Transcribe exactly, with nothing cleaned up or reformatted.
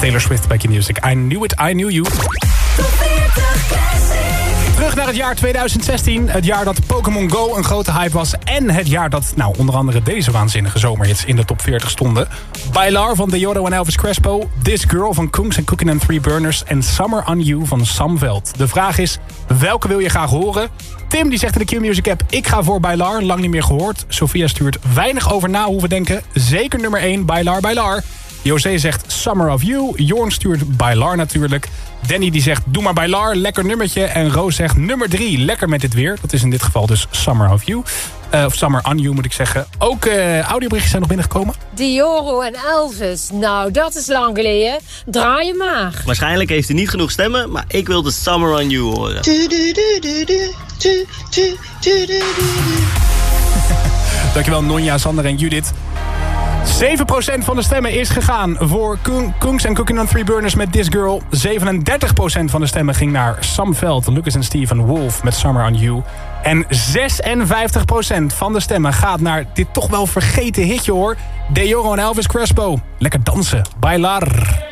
Taylor Swift bij Q-Music. I knew it, I knew you. Terug naar het jaar tweeduizend zestien. Het jaar dat Pokémon Go een grote hype was. En het jaar dat nou, onder andere deze waanzinnige zomerhits in de top veertig stonden. Bailar van Deorro en Elvis Crespo. This Girl van Kungs en Cooking and Three Burners. En Summer on You van Sam Veld. De vraag is, welke wil je graag horen? Tim die zegt in de Q-Music app, ik ga voor Bailar, lang niet meer gehoord. Sophia stuurt weinig over na hoeven denken. Zeker nummer één, Bailar, Bailar. José zegt Summer of You. Jorn stuurt Bailar natuurlijk. Danny die zegt doe maar Bailar, lekker nummertje. En Roos zegt nummer drie, lekker met dit weer. Dat is in dit geval dus Summer of You. Uh, of Summer on You moet ik zeggen. Ook uh, audioberichtjes zijn nog binnengekomen. Deorro en Elvis, nou dat is lang geleden. Draai je maar. Waarschijnlijk heeft hij niet genoeg stemmen, maar ik wil de Summer on You horen. Dankjewel Nonja, Sander en Judith. zeven procent van de stemmen is gegaan voor Kungs en Cooking on Three Burners met This Girl. zevenendertig procent van de stemmen ging naar Sam Veld, Lucas en Steven Wolf met Summer on You. En zesenvijftig procent van de stemmen gaat naar dit toch wel vergeten hitje hoor. Deorro en Elvis Crespo. Lekker dansen. Bailar.